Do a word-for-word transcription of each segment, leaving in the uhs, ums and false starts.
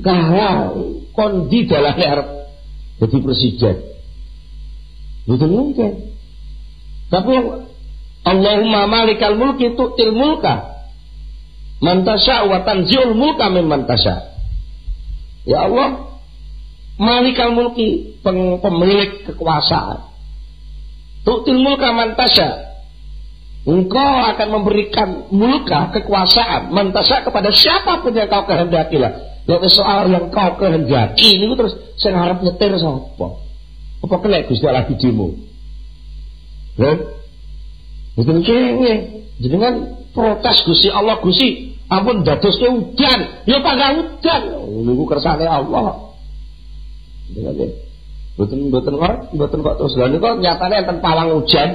kalah kondi dalam arep jadi presiden. Betul mungkin. Tapi Allahumma malikal mulki tu'til mulka man tasya wa tanzi'ul mulka mimman tasya. Ya Allah, malikal mulki, pemilik kekuasaan. Tu'til mulka man tasya. Engkau akan memberikan mulka, kekuasaan, man tasya kepada siapapun yang kau kehendaki lah. Yang soal yang kau kehendaki ini terus sing arep nyetir sapa? Apa kena Gusti Allah bidimu? Lho? Betul kene. Jenengan protes Gusti Allah, Gusti, ampun dadoske udan. Ya pangga udan. Niku kersane Allah. Jenenge. Mboten mboten kok, mboten kok terus lha niku nyatane enten pawang hujan.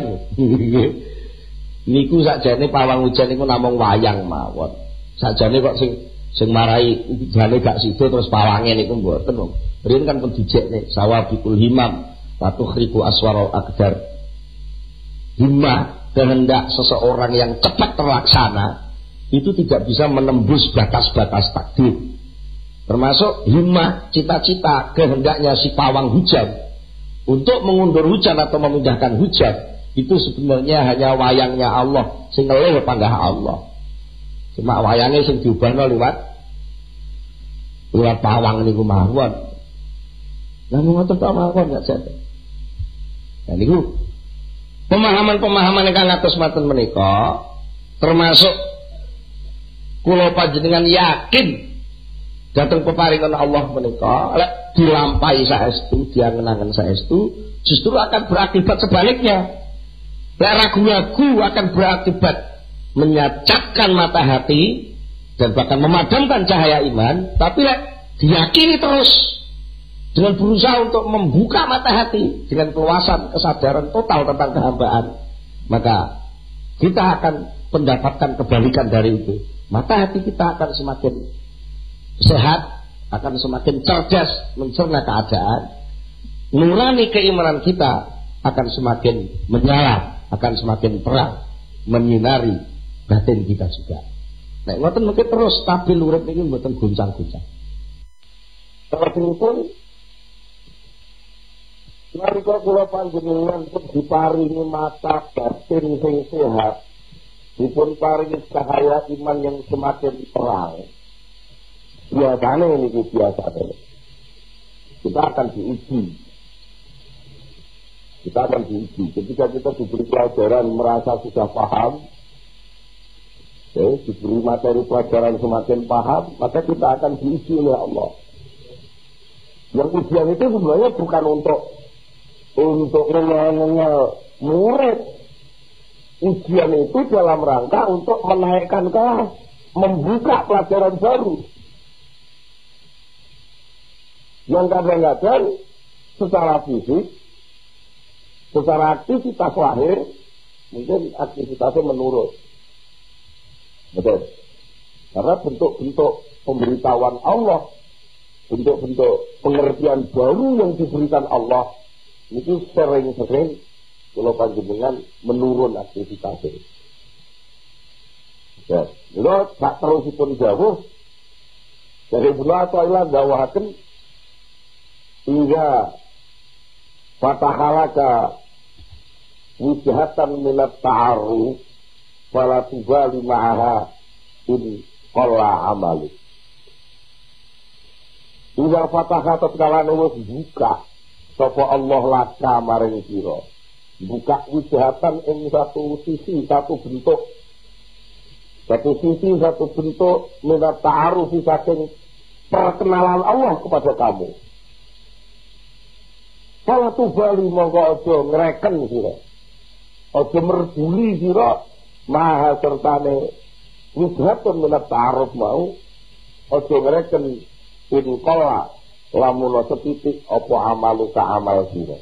Niku sakjane pawang hujan niku namung wayang mawon. Sakjane kok sing sing marai jane gak sida terus pawange niku mboten kok. Riyen kan pendijekne sawabikul himam watu khriku aswarul akdar. Himmah, kehendak seseorang yang cepat terlaksana itu tidak bisa menembus batas-batas takdir. Termasuk himmah, cita-cita, kehendaknya si pawang hujan untuk mengundur hujan atau memindahkan hujan, itu sebenarnya hanya wayangnya Allah, sing ngelih panggah Allah. Cuma wayangnya sing diubahno liwat liwat pawang niku mawon. Namun ngoten tok mawon gak jane. Nah niku pemahaman-pemahaman ingkang atus maten menika termasuk kula panjenengan yakin dateng peparingan Allah menika lek dilampahi saestu, diangen-angen saestu, justru akan berakibat sebaliknya. Lek ragu-ragu akan berakibat menyacapkan mata hati dan bahkan memadamkan cahaya iman. Tapi lek diyakini terus dengan berusaha untuk membuka mata hati dengan keluasan kesadaran total tentang kehambaan, maka kita akan mendapatkan kebalikan dari itu. Mata hati kita akan semakin sehat, akan semakin cerdas mencerna keadaan. Nurani keimanan kita akan semakin menyala, akan semakin terang, menyinari batin kita juga. Nek ngoten mungkin terus stabil urip niki mboten goncang-goncang. Terus nalika kula panjenengan pun diparingi mata batin sing sehat, dipun paringi cahaya iman yang semakin terang. Biasanya ini biasa kita akan diuji. Kita akan diuji. Ketika kita diberi pelajaran merasa sudah paham, okay, diberi materi pelajaran semakin paham, maka kita akan diuji oleh Allah. Yang ujian itu sebenarnya bukan untuk untuk ngel-ngel murid. Ujian itu dalam rangka untuk menaikkan kelas, membuka pelajaran baru. Yang kadang-kadang secara fisik, secara aktivitas lahir, mungkin aktivitasnya menurun. Betul. Karena bentuk-bentuk pemberitahuan Allah, bentuk-bentuk pengertian baru yang diberikan Allah, itu sering-sering kalau panjenengan menurun aktivitasnya. Ya, itu tak terusipun jauh dari bulan Ta'ala dawahaken hingga fatahalaka wijhatan minat ta'aruf fala tubali ma'aha in qalla amalik. Hingga fatahah tatkala wis buka sapa Allah laka maring sira, buka wijhatan ing satu sisi, satu bentuk, satu sisi, satu bentuk minat ta'aruf saking perkenalan Allah kepada kamu. Fala tubali mongko aja ngreken sira, aja merbuli sira maha sertane wijhatun minat ta'aruf mau, aja ngreken in qalla lamun setitik apa amalu ka amal sira.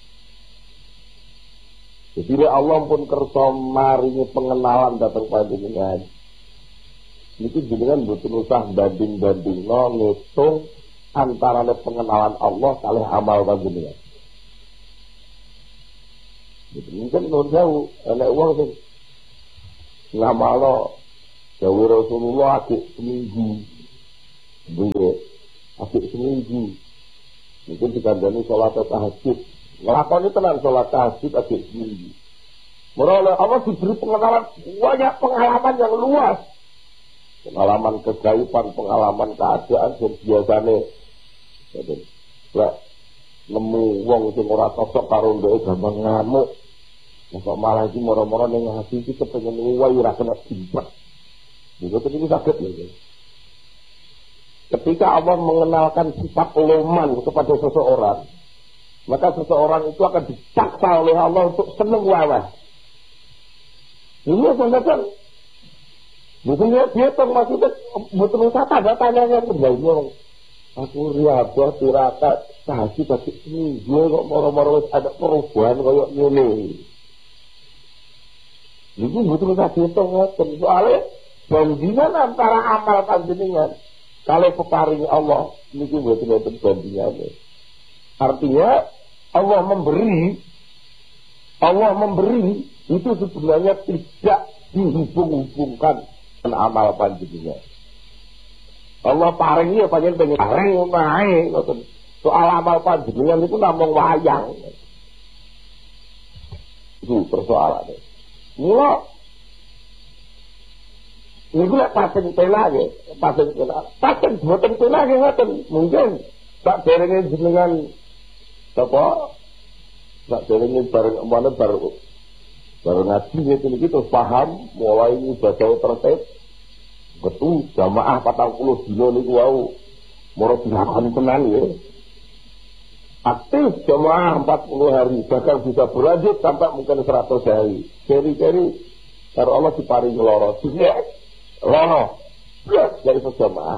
Jadi Allah pun kersa maringi pengenalan datang panjenengan. Niki jenengan mboten usah banding-bandingno ngitung antarané pengenalan Allah kalih amal panjenengan. Mungkin nuwun sewu ana wong sing ngamalo dawuh Rasulullah ati seminggu duwe bagi seminggu. Mungkin dikandani sholat tahajud. Ngelakoni tenan sholat tahajud bagi seminggu. Meroleh Allah diberi pengalaman, banyak pengalaman yang luas. Pengalaman kegaiban, pengalaman keadaan dan biasanya. Lek nemu wong sing ora cocok karo ndeke gampang ngamuk. Kok malah iki moro-moro ning hati iki kepengin nguwai ora kena dimpet. Niku iki saged lho. Ketika Allah mengenalkan sifat loman kepada seseorang, maka seseorang itu akan dipaksa oleh Allah untuk seneng wawah. Ini kan bukan dia dia tuh maksudnya betul usah tanda tanya yang terjadi. Aku riaba tirakat tahajud tapi ini gue kok moro-moro ada perubahan kayak gini. Jadi betul usah hitung soalnya bandingan antara amal panjenengan kalau peparing Allah ini betul-betul bandingannya. Artinya Allah memberi, Allah memberi itu sebenarnya tidak dihubung-hubungkan dengan amal panjenengan. Allah paringi ya panjenengan pengen paring omahe ngoten. Soal amal panjenengan itu namung wayang. Itu persoalannya. Mula niku lek paten pelage, paten pelage. Paten boten pelage ngoten. Mungkin sak derenge jenengan apa? Sak derenge bareng mana baru baru ngaji gitu gitu paham mulai ibadah tertib. Betul jamaah patang puluh dino niku wau moro dilakoni tenan ya. Aktif jamaah empat puluh hari bahkan bisa berlanjut sampai mungkin seratus hari. Seri-seri karo Allah diparingi loro. Sing loro. Ya dari jamaah.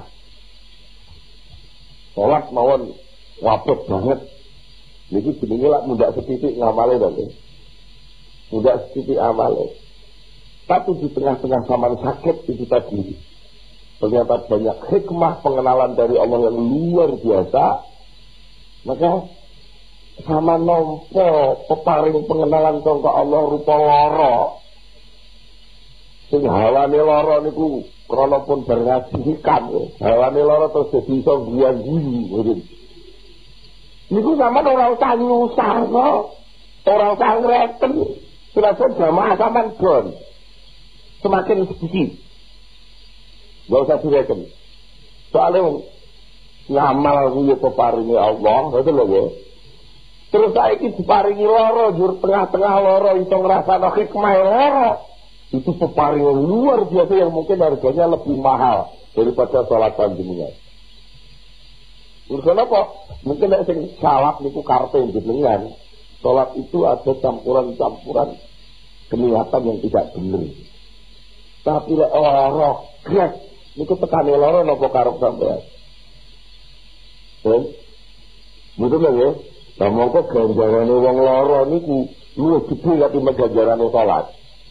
Salat mawon wabot banget. Niki jenenge lak mundak setitik ngamale to. Mundak setitik amale. Tapi di tengah-tengah zaman sakit itu tadi ternyata banyak hikmah pengenalan dari Allah yang luar biasa. Maka sama nompo peparing pengenalan sangka Allah rupa lara. Sing hawane lara niku krana pun berngaji hikam. Hawane lara terus dadi iso guyu-guyu. Niku sama ora usah nyusahno, ora usah ngreten. Sudah jamaah sampean gon. Semakin sedikit. Gak usah direken. Soalnya ngamal kuwi peparingi Allah, betul lho ya. Terus saiki diparingi lara, jur tengah-tengah lara iso ngrasakno hikmah lara. Itu peparingan luar biasa yang mungkin harganya lebih mahal daripada salat panjenengan. Urusan apa? Mungkin nek sing salat niku karepe jenengan. Salat itu ada campuran-campuran keniatan yang tidak benar. Tapi lek lara, grek niku tekane lara napa karep sampean? Eh? Betul lho ya. Lah mongko ganjarane wong lara niku luwih gedhe katimbang ganjarane salat.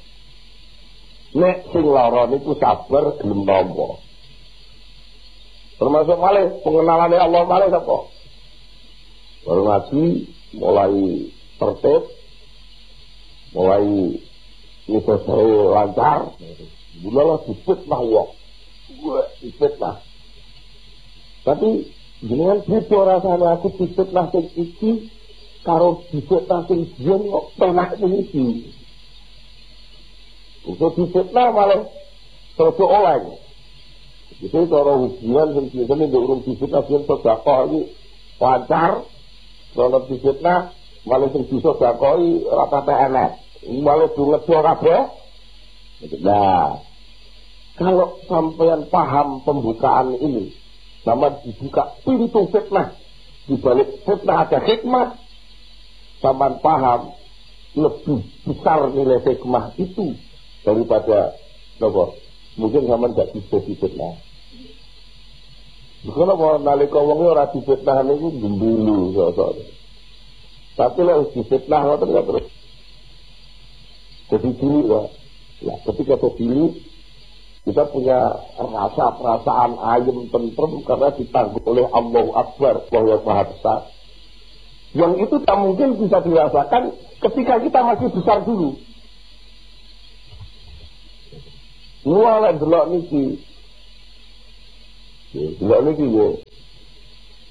Nek sing lara niku sabar gelem nampa. Termasuk malih pengenalannya Allah malih sapa? Baru ngaji mulai tertib, mulai niku saya lancar. Mula difitnah wong. Wah, difitnah. Tapi jenengan beda rasane aku difitnah sing iki karo difitnah sing biyen kok penak sing iki. Untuk difitnah malah terus oleh. Itu cara hubungan sing biasane ndek urung difitnah yen sedekah iki lancar. Kalau difitnah malah sing bisa sedekah ora patek enek. Malah dungejo kabeh. Nah, kalau sampean paham pembukaan ini, sama dibuka pintu fitnah, di balik fitnah ada hikmah, sampean paham lebih besar nilai hikmah itu daripada apa? Mungkin sampean tidak bisa difitnah. Bukan apa nalika wong ora difitnah niku gembulu sok-sok. Tapi lek difitnah ngoten ya terus. Jadi dulu ya. Nah, ketika terpilih kita punya rasa perasaan ayem tentrem karena ditanggung oleh Allah Akbar, Allah yang Maha Besar. Yang itu tak mungkin bisa dirasakan ketika kita masih besar dulu. Mulai delok niki, delok niki ya.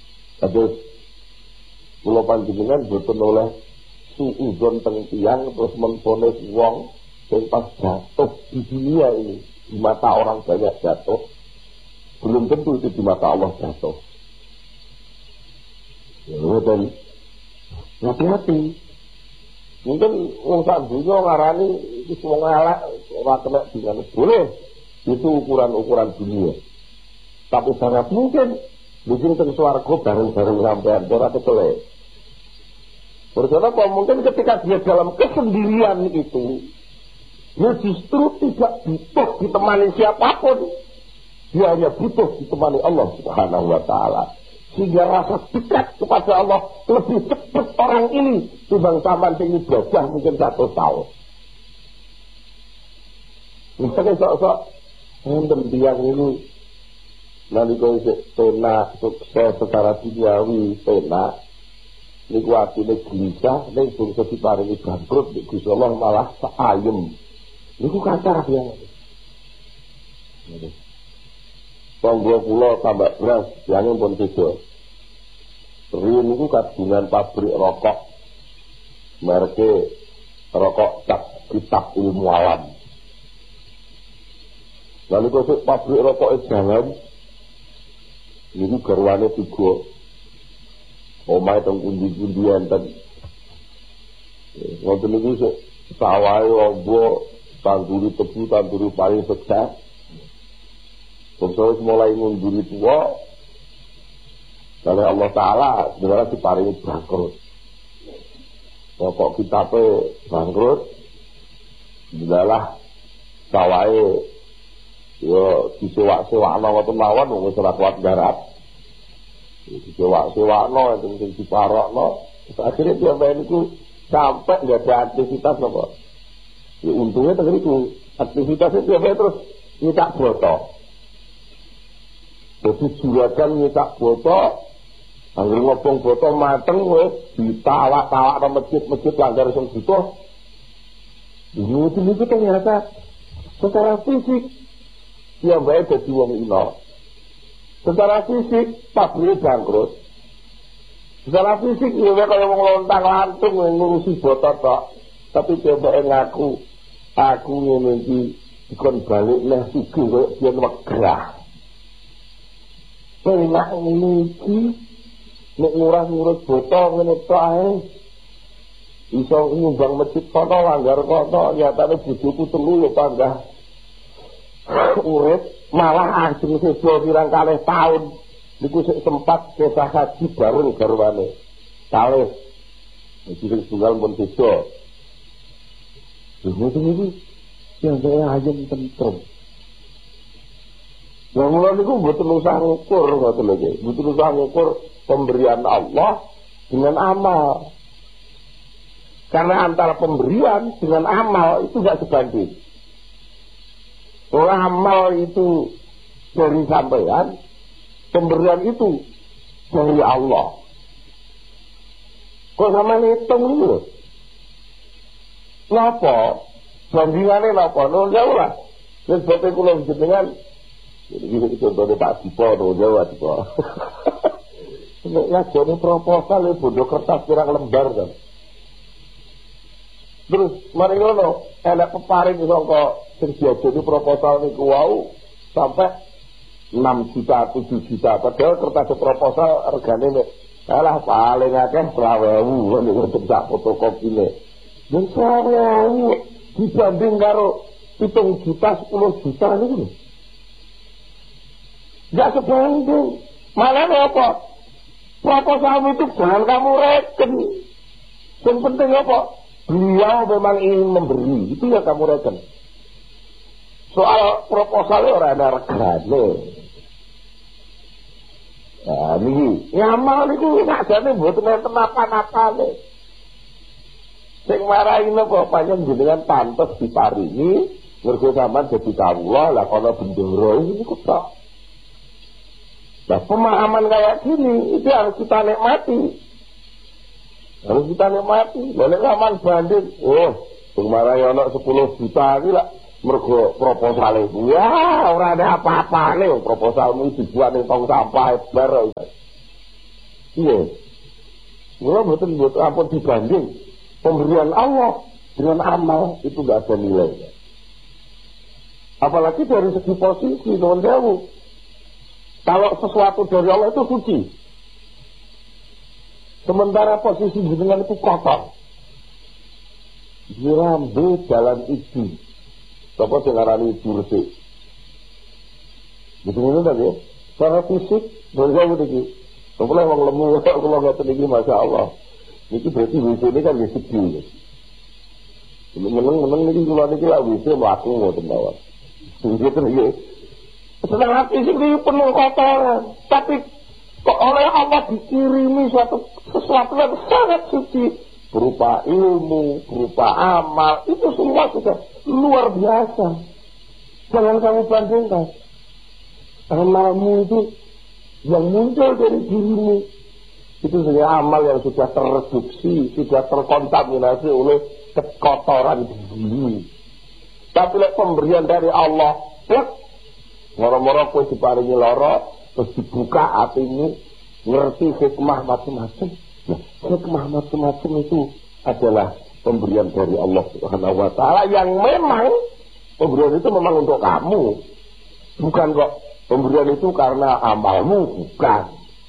Terus kula panjenengan boten oleh suudzon teng tiyang terus menfonis wong sing pas jatuh di dunia ini di mata orang banyak jatuh, belum tentu itu di mata Allah jatuh. Ya dan hati-hati. Mungkin wong sak dunya ngarani iki wong elek ora kena dengan boleh. Itu ukuran-ukuran dunia. Tapi sangat mungkin bikin teng swarga bareng-bareng sampean ora kecelek. Berarti apa? Mungkin ketika dia dalam kesendirian itu, dia justru tidak butuh ditemani siapapun. Dia hanya butuh ditemani Allah Subhanahu wa Ta'ala. Sehingga rasa dekat kepada Allah lebih cepat orang ini timbang sampean sing ibadah mungkin satu tahun. Misalnya sok-sok enten tiyang ini nalika isih penak sukses secara duniawi penak niku atine gelisah ning bangsa diparingi bangkrut nek Gusti Allah malah ayem. Niku kathah ya. Tangga kula tambah beras yang pun beda. Riyen niku kagungan pabrik rokok. Merke rokok tak kitab ilmu alam. Lalu kok pabrik rokok jangan niku garwane tiga. Omai teng undi-undi enten. Wonten niku sawahe ombo tanduri tebu tanduri paling sukses. Terus mulai ngunduri tua. Oleh Allah Ta'ala sebenarnya diparingi bangkrut. Pokok kitabe bangkrut. Sebenarnya sawahe yo disewa-sewakno ngoten mawon wong ora kuat garap. Disewa-sewakno enten sing diparokno. Akhirnya dia main itu sampai nggak ada aktivitas apa. Ya untungnya tengeri itu aktivitasnya dia main terus nyetak botol. Jadi juragan nyetak botol, anggur ngobong botol mateng wes ditawak-tawak ke masjid-masjid langgar sing butuh. Ini itu ternyata secara fisik dia baik jadi wong ino. Secara fisik pabrik bangkrut. Secara fisik dia kalau wong lontang lantung ngurusi botol tok. Tapi dia baik ngaku aku ngene iki dikon balik neh sugih koyo yen wegrah. Enak ini iki nek ngurus-ngurus botol ngene tok ae. Iso nyumbang masjid kono langgar kono nyatane bojoku telu ya panggah. Urip malah ajeng sedo pirang kalih taun niku sik sempat kesah haji bareng garwane. Kalih. Iki sing tunggal pun sedo. Begitu ini yang saya ayam tentrem. Yang mulai itu betul usah ngukur, betul lagi. Betul usah ngukur pemberian Allah dengan amal. Karena antara pemberian dengan amal itu tidak sebanding. Kalau amal itu dari sampean, pemberian itu dari Allah. Kok sama ngitung itu? Napa? Bandingannya napa? Nol jauh lah. Dan sebabnya kalau jenengan jadi gini contohnya Pak Dipo, nol jauh lah Dipo. Ya jadi proposal ya bodoh kertas pirang lembar kan. Terus mari ngono, enak peparing sangka sing diajeni proposal niku wau sampai enam juta, tujuh juta. Padahal kertas proposal regane nek alah paling akeh selawe ewu niku sak fotokopine. Dan selawe dibanding karo hitung juta, sepuluh juta itu gak sebanding. Malah apa? Proposalmu itu jangan kamu reken. Yang penting apa? Beliau memang ingin memberi. Itu yang kamu reken. Soal proposalnya orang ada regane. Nah ini ngamal itu gak jane mboten enten apa-apane. Sing marahin apa panjang jenengan pantes diparingi mergo sampean dadi kawula lah kana bendoro ini kok tok. Nah pemahaman kayak gini itu harus kita nikmati. Harus kita nikmati. Boleh sampean banding, oh sing marahi ana sepuluh juta iki lah mergo proposal itu. Ya ora ada apa-apane proposalmu dibuat ning tong sampah bar. Iya. Mula betul buat apa dibanding pemberian Allah dengan amal itu gak ada nilainya. Apalagi dari segi posisi, nuwun sewu. Kalau sesuatu dari Allah itu suci, sementara posisi jenengan itu kotor. Dirambe jalan iki. Sapa sing ngarani bersih. Betul ngono ta ya? Secara fisik, nuwun sewu iki. Kula wong lemu kula ngoten iki masyaallah. Niki berarti W C ini kan wis segi. Meneng-meneng niki kula niki lak W C mlaku ngoten mawon. Gitu ya. Secara fisik itu penuh kotoran, tapi kok oleh Allah dikirimi suatu sesuatu yang sangat suci, berupa ilmu, berupa amal, itu semua sudah luar biasa. Jangan kamu bandingkan. Amalmu itu yang muncul dari dirimu itu sebenarnya amal yang sudah terreduksi, sudah terkontaminasi oleh kekotoran diri. Tapi lek pemberian dari Allah, plek moro-moro kowe diparingi lara, terus dibuka hatimu, ngerti hikmah macam-macam. Nah, hikmah macam-macam itu adalah pemberian dari Allah Subhanahu wa taala yang memang pemberian itu memang untuk kamu. Bukan kok pemberian itu karena amalmu, bukan.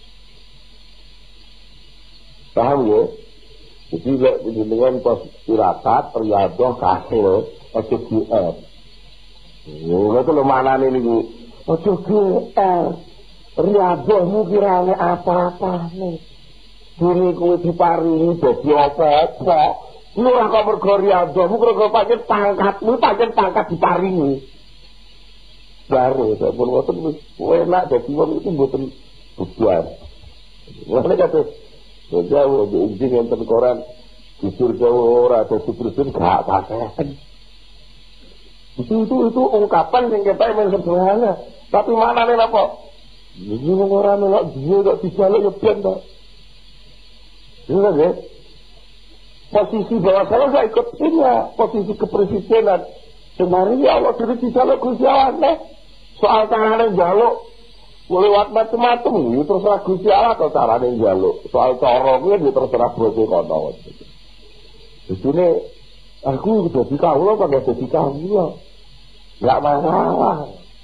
Paham ya? Jadi lek dengan pas tirakat, riyadah, kasil, ojo G R. Ya, itu lho maknane niku. Ojo G R. Riyadahmu kirane apa-apa nih. Dene kowe diparingi dadi apa-apa. Lu ora kok mergo riyadahmu, mergo pancen pangkatmu, pancen pangkat diparingi. Baru sampun ngoten wis enak dadi wong itu mboten beban. Ngene kate jauh di injing enten koran jujur jauh ora ada subrusun gak pakai. Itu itu itu ungkapan yang kita emang sederhana. Tapi mana nih apa? Ini orang melok dia tak dijaluk ya pian tak. Ini kan ya. Posisi bawah saya saya ikut punya posisi kepresidenan. Kemarin ya Allah diri dijaluk Gusti Allah. Soal caranya jaluk lewat macam-macam, itu terserah Gusti Allah atau caranya jaluk. Soal corongnya itu terserah bose kono. Di sini aku udah di kawula apa gak jadi kawula? Gak masalah.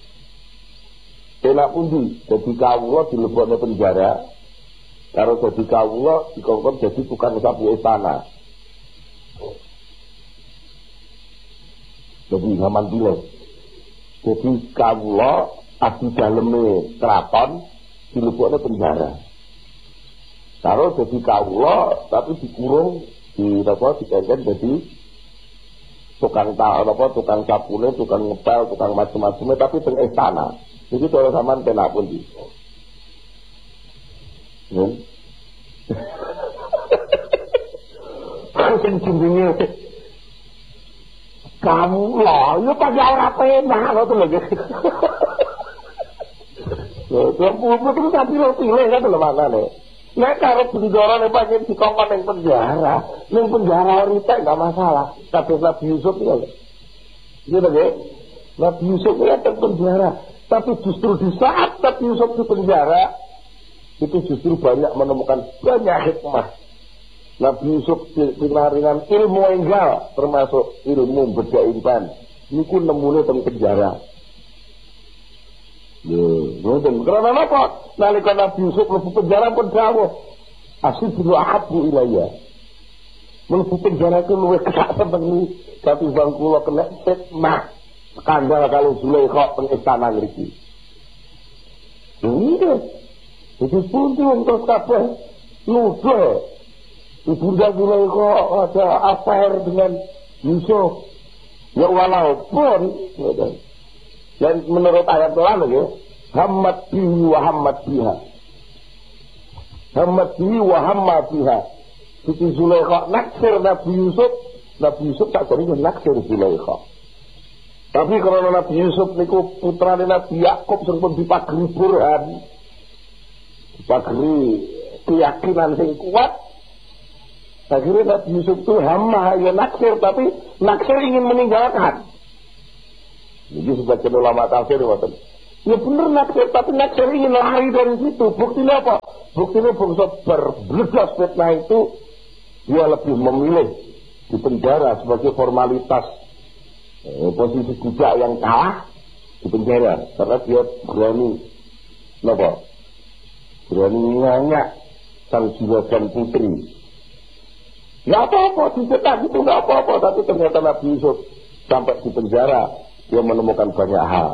Enak pundi jadi kawula dilebokne penjara. Kalau jadi kawula dikongkon jadi tukang sapu istana. Jadi zaman dile. Jadi kawula abdi daleme keraton dilebokne penjara. Kalau jadi kawula tapi dikurung di apa dikengken jadi tukang tak apa tukang sapune, tukang ngepel, tukang macam-macam tapi teng istana. Jadi kalau sampean penak pun di. Nen. Sing jenenge kamu lah, yo pada ora penak lho to lho. Lho, kuwi terus tapi lho pilih kan lho makane. Nek karo penjara nek pancen dikongkon ning penjara, ning penjara ritek enggak masalah. Tapi Nabi Yusuf ya. Iya nggih. Nabi Yusuf ya ning penjara, tapi justru di saat Nabi Yusuf di penjara itu justru banyak menemukan banyak hikmah. Nabi Yusuf pinaringan ilmu enggal termasuk ilmu bedah impan. Niku nemune teng penjara. Yo, ngoten. Karena apa? Nalika Nabi Yusuf mlebu penjara pun dawuh, "Asy dulu ahabu ilayya." Mlebu penjara ku luwih kesak seneng tapi bang kula kena fitnah skandal kalau Zulaikha teng istana ngriki. Iya. Itu pun tuh untuk kabeh nuduh Ibunda Zulaikha ada affair dengan Yusuf. Ya walaupun dan menurut ayat Quran ya, hammat bihi wa hammat biha. Hammat bihi wa hammat biha. Siti Zulaikha naksir Nabi Yusuf, Nabi Yusuf tak jadi naksir Zulaikha. Tapi kalau Nabi Yusuf niku putrane Nabi Yakub sing pun dipageri burhan, dipageri keyakinan sing kuat. Akhirnya Nabi Yusuf itu hama ya naksir, tapi naksir ingin meninggalkan. Jadi sebagian ulama tafsir waktu Ya bener naksir, tapi naksir ingin lari dari situ. Buktinya apa? Buktinya bangsa berbledas fitnah itu dia lebih memilih di penjara sebagai formalitas eh, posisi kuda yang kalah di penjara karena dia berani apa? Berani nyanyak sang juragan putri. Ya apa-apa, dicekak gitu nggak apa-apa, tapi ternyata Nabi Yusuf sampai di penjara dia menemukan banyak hal.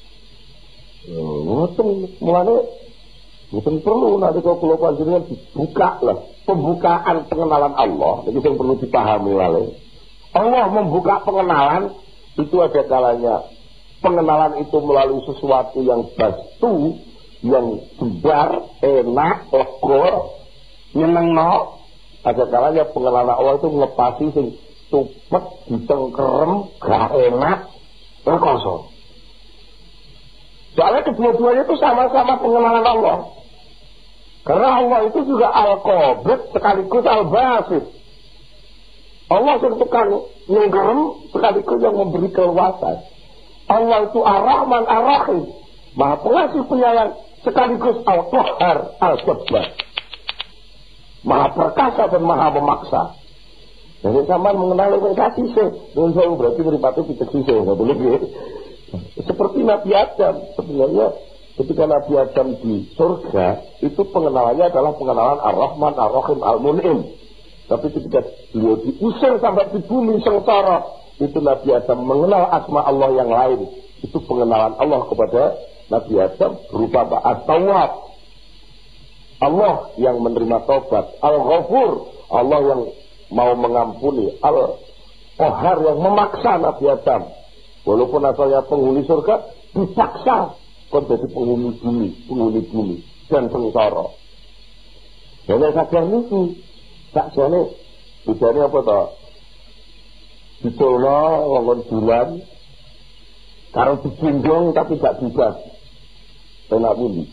Ngoten mulane mboten perlu nanti kalau kula panjenengan dibuka lah pembukaan pengenalan Allah itu yang perlu dipahami wale. Allah membuka pengenalan itu ada kalanya pengenalan itu melalui sesuatu yang bastu, yang sebar, enak, legor, nyenengno. Ada kalanya pengenalan Allah itu ngepasi sing tupet, dicengkerem, gak enak, rekoso. Soalnya kedua-duanya itu sama-sama pengenalan Allah. Karena Allah itu juga al-qabid sekaligus al-basit. Allah yang tukang nenggerem sekaligus yang memberi keluasan. Allah itu ar-Rahman ar-Rahim, Maha Pengasih Penyayang sekaligus al-Qahhar al-Jabbar, Maha Perkasa dan Maha Memaksa. Jadi sama mengenal organisasi sih. Dan saya berarti beripati kita sih saya nggak boleh gitu. Seperti Nabi Adam, sebenarnya ketika Nabi Adam di surga itu pengenalannya adalah pengenalan Ar-Rahman, Ar-Rahim, Al-Mun'im. Tapi ketika beliau diusir sampai di bumi sengsara, itu Nabi Adam mengenal asma Allah yang lain. Itu pengenalan Allah kepada Nabi Adam berupa At-Tawwab, Allah yang menerima taubat, Al-Ghafur, Allah yang mau mengampuni, Al-Qahhar yang memaksa Nabi Adam. Walaupun asalnya penghuni surga, dipaksa kon jadi penghuni bumi, penghuni bumi dan sengsara. Jadi kadang itu, tak jane, bedanya apa toh? Dicolno ngomong bulan, karo dijinjung tapi gak bebas, enak bumi.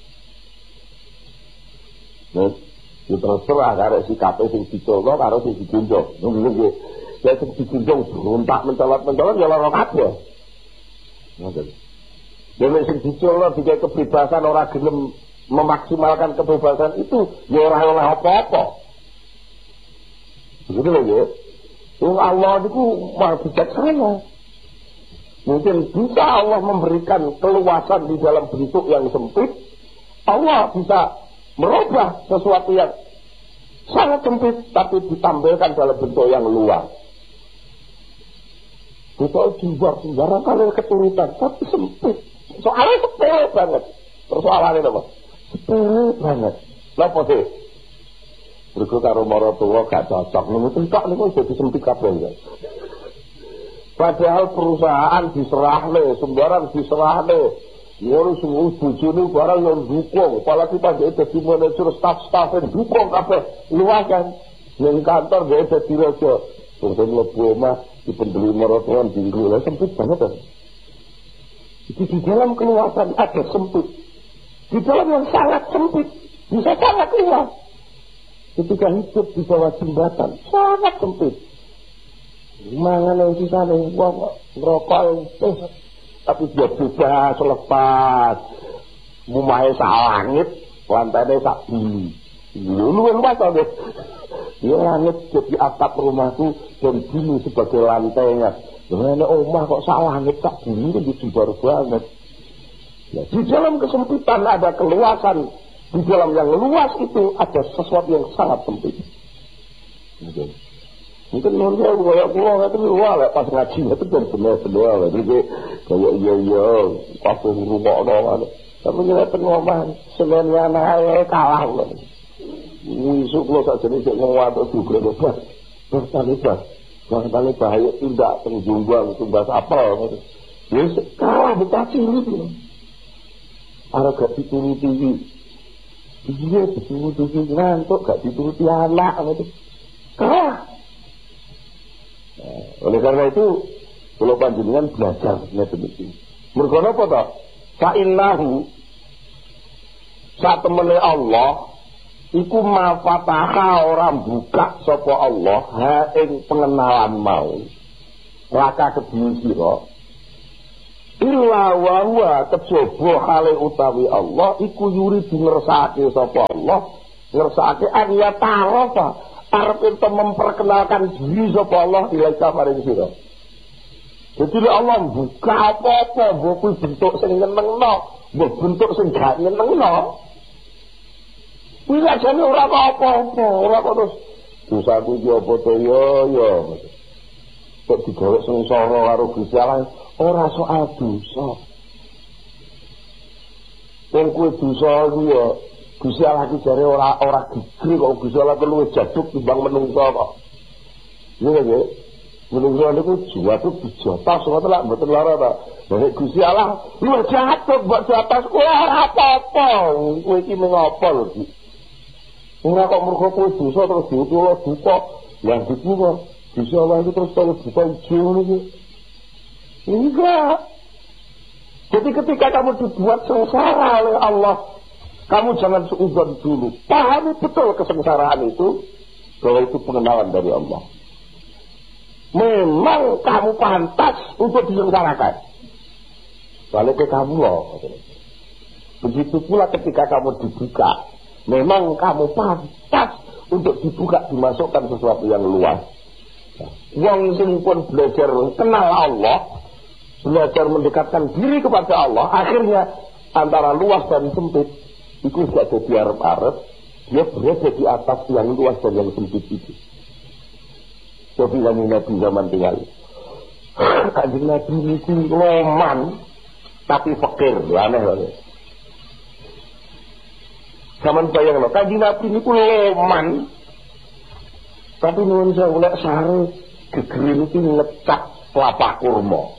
Nah, itu terserah karo sikapnya sing dicolno karo sing dijinjung. Nunggu ya sing dijunjung berontak mencolot-mencolot ya lara kabeh. Ngoten. Dene sing dicolot dikai kebebasan ora gelem memaksimalkan kebebasan itu ya ora oleh apa-apa. Begitu lho ya. Wong Allah itu maha bijaksana. Mungkin bisa Allah memberikan keluasan di dalam bentuk yang sempit. Allah bisa merubah sesuatu yang sangat sempit tapi ditampilkan dalam bentuk yang luas. Itu jumbar sembarang kali keturutan, tapi sempit. Soalnya sepele banget. Persoalannya apa? Sepele banget. Kenapa sih? Berikut karo mara tuwa gak cocok. Ini tentak ini jadi sempit kabel ya. Padahal perusahaan diserahne, sembarang diserahne. Ngono semua bojone barang yang dukung. Apalagi pas dia jadi manajer staff-staff yang dukung kabeh luas kan. Yang kantor dia jadi raja. Tunggu lebu omah di pendeli merotuan dinggu lah sempit banget kan. Itu di dalam keluasan ada sempit. Di dalam yang sangat sempit bisa sangat luas. Ketika hidup di bawah jembatan sangat sempit. Mangan yang sisa nih, wong ngerokok itu, tapi dia bebas lepas. Mumahe sak langit, lantainya sak bumi. Lu yang pasal deh. Ya langit jadi atap rumahku dan bumi sebagai lantainya. Gimana omah kok sak langit sak bumi itu jembar banget. Ya, di dalam kesempitan ada keluasan. Di dalam yang luas itu ada sesuatu yang sangat sempit. Mungkin, mungkin nonton kayak pulau itu luar pas ngaji itu dan benar-benar lah. Jadi kayak iya iya pas rumah orang. Tapi kita ngomong sebenarnya anak kalah loh. Wisuk lo saja ni cek ngawat juga lepas, bertalibat, bertali bahaya tindak tengjumbang tumbas apel. Yes, kalah bekasi itu. Ada gak dituruti, iya dituruti ngantuk, gak dituruti anak itu. Kalah. Oleh karena itu, kalau panjenengan belajar demikian. Mergo apa tak? Fa'innahu saat temene Allah. Iku mafataha orang buka sapa Allah ha ing pengenalan mau laka kedue sira illa wa huwa kejaba hale utawi Allah iku yuri dingersake sapa Allah ngersake arya tarofa arep ento memperkenalkan diri sapa Allah ilaika maring sira. Jadi Allah buka apa-apa mbok bentuk sing nyenengno mbok bentuk sing gak nyenengno kuwi ajane ora apa-apa ora kok terus dosaku iki apa to yo yo kok digawe sengsara karo Gusti Allah ora soal dosa. Wong kuwi dosa kuwi ya Gusti Allah iki jare ora ora gigri kok Gusti Allah luwih jaduk timbang menungso kok. Iya nggih. Menungso niku juwatu dijotos ngoten lak mboten lara ta. Nek Gusti Allah luwih jaduk mbok jotos kuwi ora apa-apa. Kuwi iki mung apa lho, Dik. Ora kok mergo kuwi dosa terus diutul duka. Lah diku kok Gusti Allah itu terus terus buka ujian ngono. Enggak. Jadi ketika kamu dibuat sengsara oleh Allah, kamu jangan seuzon dulu. Pahami betul kesengsaraan itu, bahwa itu pengenalan dari Allah. Memang kamu pantas untuk disengsarakan. Balik ke kamu loh. Begitu pula ketika kamu dibuka, memang kamu pantas untuk dibuka, dimasukkan sesuatu yang luas. Wong sing pun belajar kenal Allah, belajar mendekatkan diri kepada Allah, akhirnya antara luas dan sempit itu tidak jadi arep-arep, dia berada di atas yang luas dan yang sempit itu. Jadi kanjeng Nabi zaman tinggal kanjeng Nabi itu loman tapi fakir, aneh loh. Zaman bayang loh, kanjeng Nabi itu loman tapi nuwun sewu lek sare gegere iki ngecap kelapa kurma.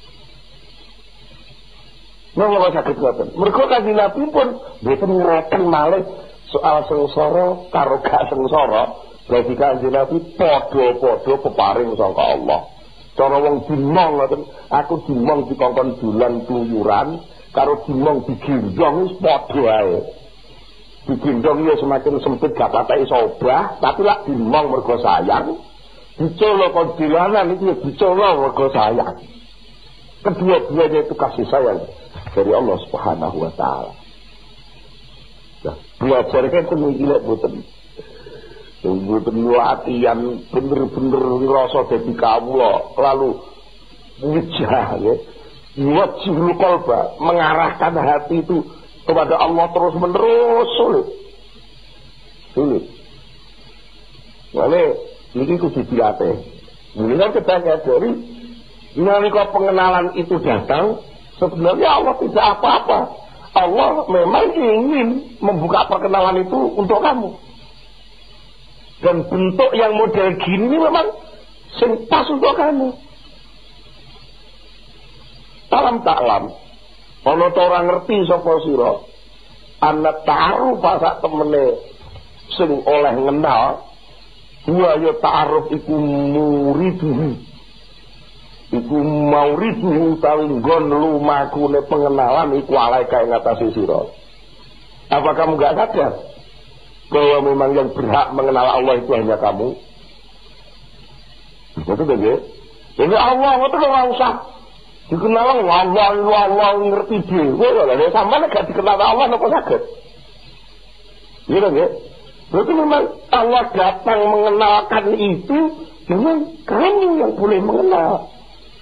Napa kok saged ngoten? Mergo kanjeng Nabi pun mboten ngeraken malih soal sengsara karo gak sengsara, dadi kanjeng Nabi padha-padha peparing saka Allah. Cara wong dimong ngoten, aku dimong dikongkon dolan kluyuran karo dimong digendong wis padha ae. Digendong ya semakin sempit gak patah iso obah, tapi lak dimong mergo sayang. Dicolok kon dilanan itu ya dicolok mergo sayang. Kedua-duanya itu kasih sayang dari Allah Subhanahu wa taala. Nah, belajar kan temu iki lek boten. Boten latihan bener-bener ngrasa dadi kawula, lalu ngejah ya. Wajibul qalba, mengarahkan hati itu kepada Allah terus menerus sulit. Sulit. Wale ini kudu dilatih. Mungkin kita nyadari nalika pengenalan itu datang, sebenarnya Allah tidak apa-apa. Allah memang ingin membuka perkenalan itu untuk kamu. Dan bentuk yang model gini memang sing pas untuk kamu. Salam taklam. Ana ta ora ngerti sapa sira? Ana ta'aruf sak temene sing oleh ngenal, wa ya ta'aruf iku muridu. Iku mauridu utawi nggon lumakune pengenalan iku alaika ing atase sira. Apa kamu enggak sadar bahwa memang yang berhak mengenal Allah itu hanya kamu? Betul nggih? Ini Allah itu ora usah dikenal Allah, Allah ngerti dhewe lho. Sampeyan gak dikenal Allah napa saged? Iya nggih? Berarti memang Allah datang mengenalkan itu dengan kamu yang boleh mengenal.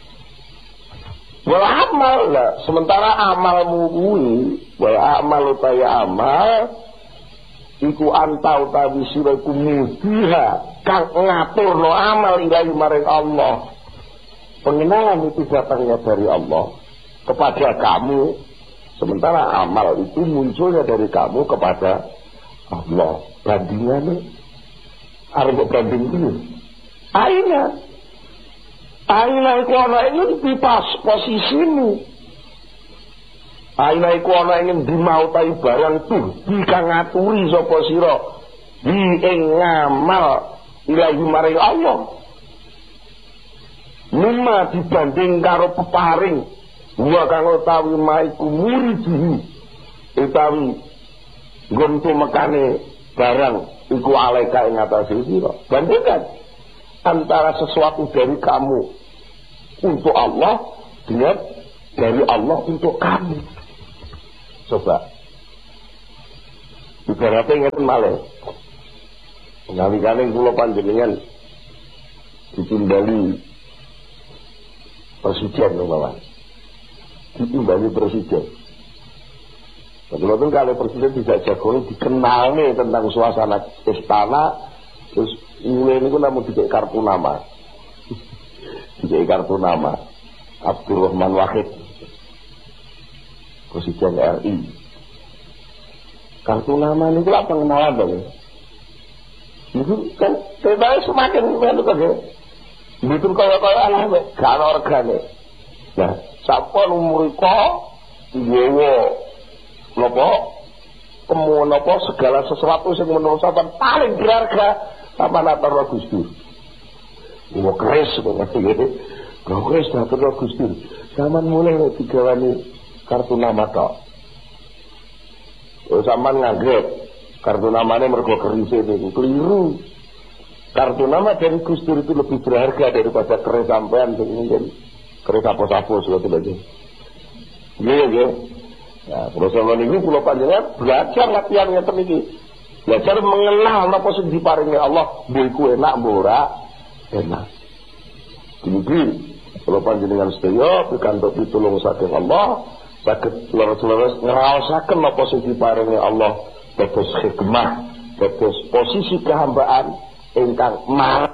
Wal amal lah, sementara amalmu kuwi, wal amal utaya amal iku anta utawi sira iku mudiha kang ngaturno amal ilahi maring Allah. Pengenalan itu datangnya dari Allah kepada kamu, sementara amal itu munculnya dari kamu kepada Allah. Bandingannya arep banding dulu. Aina Aina iku ana ing di pas posisimu. Aina iku ana ing ndi mau ta barang tuh dikang ngaturi sapa sira di ing ngamal ilahi maring Allah. Mima dibanding karo peparing wa kang utawi maiku muridihi utawi nggon tumekane barang iku alaika ing atase sira. Bandingkan antara sesuatu dari kamu untuk Allah dengan dari Allah untuk kamu. Coba ibaratnya ingin malih nalikane kula panjenengan ditimbali presiden umpama ditimbali presiden. Betul-betul kalau presiden tidak jago dikenal nih tentang suasana istana, terus mulai ini namun tidak kartu nama, tidak kartu nama Abdurrahman Wahid, presiden R I. Kartu nama ini apa pengenalan dong? Itu kan sebenarnya semakin itu kan ya. Betul kalau-kalau alah gak ada organe. Nah, siapa umur kok nyewa nopo temu nopo segala sesuatu yang menurut saya paling berharga sama natar Gus Dur. Mau keris ngerti gitu. Mau keris natar Gus Dur. Zaman mulai digawani kartu nama tok. Oh zaman ngaget kartu namanya mergo keris itu keliru. Kartu nama dari Gus Dur itu lebih berharga daripada keris sampean sing keris apa-apa suatu lagi. Iya ya. Nah, terus zaman ini pulau panjenengan belajar latihan yang teriki, belajar mengenal apa sing diparingi Allah, buiku enak, murah, enak. Jadi pulau panjenengan sedaya pikantuk pitulung saking Allah, saged leres-leres ngraosaken apa sing diparingi Allah, dados hikmah, dados posisi kehambaan ingkang